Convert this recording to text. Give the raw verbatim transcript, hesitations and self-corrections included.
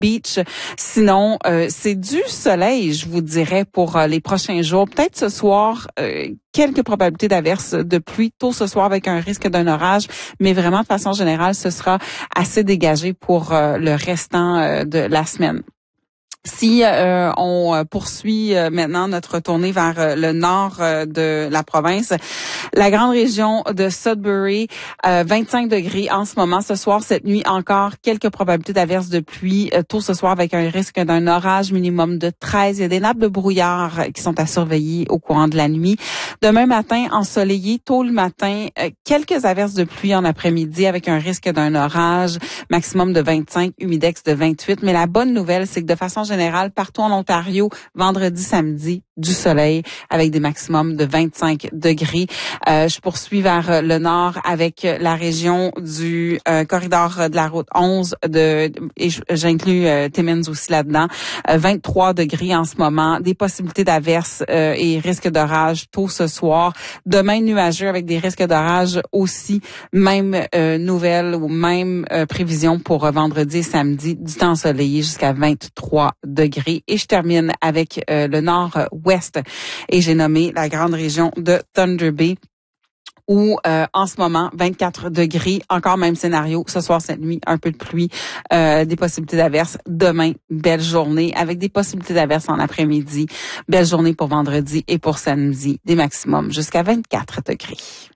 Beach. Sinon, euh, c'est du soleil, je vous dirais, pour euh, les prochains jours. Peut-être ce soir, euh, quelques probabilités d'averses de pluie tôt ce soir avec un risque d'un orage, mais vraiment de façon générale, ce sera assez dégagé pour euh, le restant euh, de la semaine. Si euh, on poursuit euh, maintenant notre tournée vers euh, le nord euh, de la province, la grande région de Sudbury, euh, vingt-cinq degrés en ce moment. Ce soir, cette nuit, encore quelques probabilités d'averses de pluie euh, tôt ce soir avec un risque d'un orage minimum de treize. Il y a des nappes de brouillard qui sont à surveiller au courant de la nuit. Demain matin, ensoleillé, tôt le matin, euh, quelques averses de pluie en après-midi avec un risque d'un orage, maximum de vingt-cinq, humidex de vingt-huit. Mais la bonne nouvelle, c'est que de façon générale, partout en Ontario, vendredi, samedi, du soleil avec des maximums de vingt-cinq degrés. Euh, je poursuis vers le nord avec la région du euh, corridor de la route onze de et j'inclus euh, Timmins aussi là-dedans. Euh, vingt-trois degrés en ce moment, des possibilités d'averses euh, et risques d'orage tôt ce soir. Demain nuageux avec des risques d'orage aussi. Même euh, nouvelle ou même euh, prévision pour euh, vendredi et samedi, du temps ensoleillé jusqu'à vingt-trois degrés. Et je termine avec euh, le nord-ouest et j'ai nommé la grande région de Thunder Bay où euh, en ce moment vingt-quatre degrés, encore même scénario, ce soir, cette nuit, un peu de pluie, euh, des possibilités d'averses. Demain, belle journée avec des possibilités d'averses en après-midi. Belle journée pour vendredi et pour samedi, des maximums jusqu'à vingt-quatre degrés.